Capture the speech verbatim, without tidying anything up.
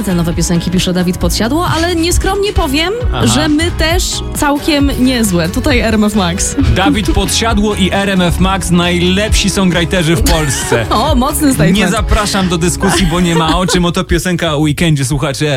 te nowe piosenki pisze Dawid Podsiadło, ale nieskromnie powiem, Aha. że my też całkiem niezłe. Tutaj R M F Max. Dawid Podsiadło i R M F Max najlepsi songwriterzy w Polsce. O, mocny statement. Nie zapraszam do dyskusji, bo nie ma o czym. Oto piosenka o weekendzie słuchaczy